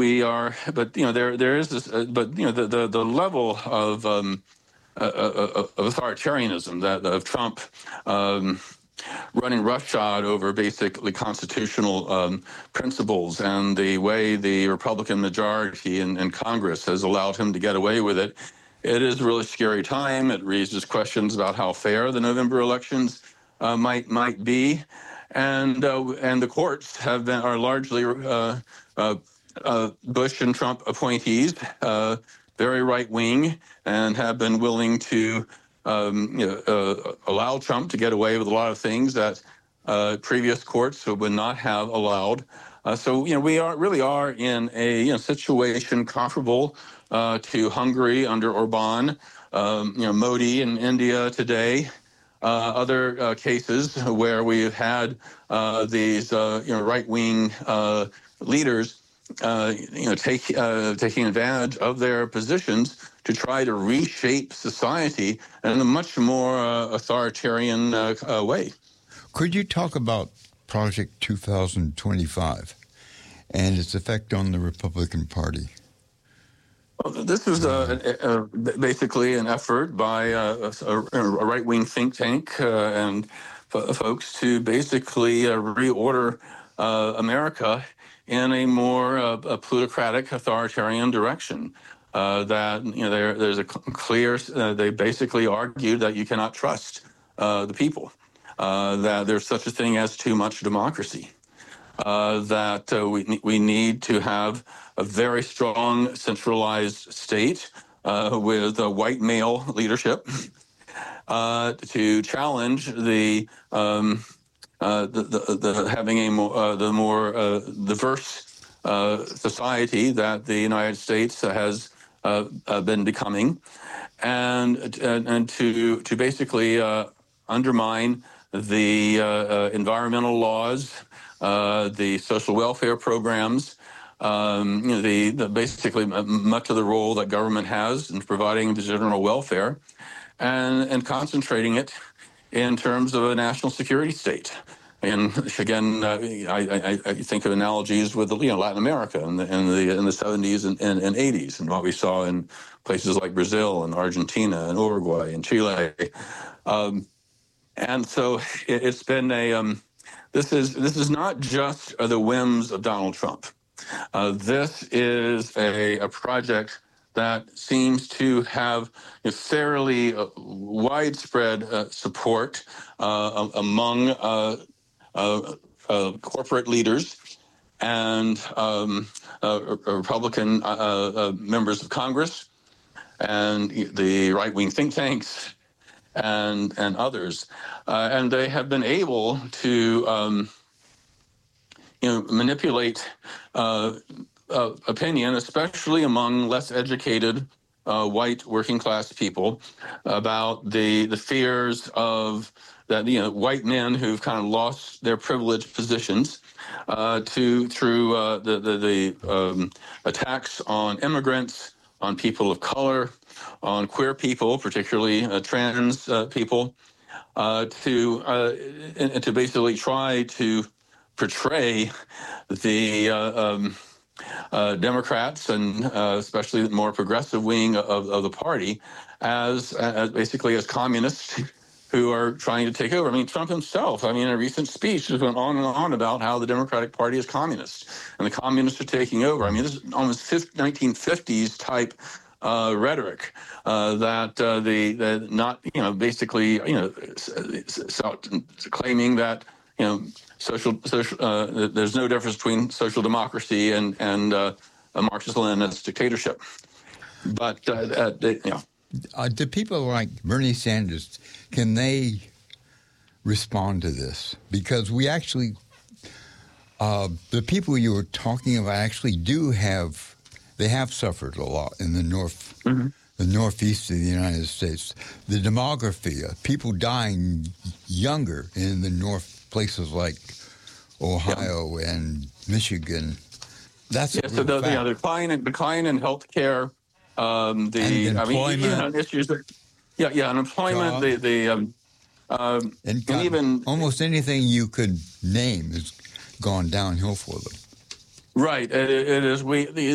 we are, but there is this, but the level of authoritarianism that of Trump running roughshod over basically constitutional principles, and the way the Republican majority in Congress has allowed him to get away with it. It is a really scary time. It raises questions about how fair the November elections might be, and the courts are largely Bush and Trump appointees, very right wing, and have been willing to allow Trump to get away with a lot of things that previous courts would not have allowed. So we really are in a situation comparable to Hungary under Orban, Modi in India today, other cases where we've had these right-wing leaders taking advantage of their positions to try to reshape society in a much more authoritarian way. Could you talk about Project 2025 and its effect on the Republican Party? Well, this was basically an effort by a right-wing think tank and folks to basically reorder America in a more plutocratic, authoritarian direction. There's a clear. They basically argued that you cannot trust the people. That there's such a thing as too much democracy. That we need to have a very strong centralized state with a white male leadership to challenge the having a more diverse society that the United States has been becoming, and to basically undermine the environmental laws, the social welfare programs, basically much of the role that government has in providing the general welfare, and concentrating it in terms of a national security state. And again, I think of analogies with Latin America in the 70s and 80s, and what we saw in places like Brazil and Argentina and Uruguay and Chile. And so it's been this is not just the whims of Donald Trump. This is a project that seems to have a fairly widespread support among corporate leaders and Republican members of Congress and the right-wing think tanks and others, and they have been able to manipulate opinion, especially among less educated white working class people, about the fears of that white men who've kind of lost their privileged positions through the attacks on immigrants, on people of color, on queer people, particularly trans people, to basically try to portray the Democrats and especially the more progressive wing of the party as basically as communists who are trying to take over. I mean, Trump himself, in a recent speech, just went on and on about how the Democratic Party is communist and the communists are taking over. I mean, this is almost 1950s type rhetoric that basically claiming that social there's no difference between social democracy and a Marxist-Leninist dictatorship. But do people like Bernie Sanders, can they respond to this? Because we actually, the people you were talking about actually they have suffered a lot in the the northeast of the United States. The demography, people dying younger in the north, places like Ohio and Michigan. That's so the decline in healthcare. Issues. Unemployment. And even almost anything you could name has gone downhill for them. Right. It is.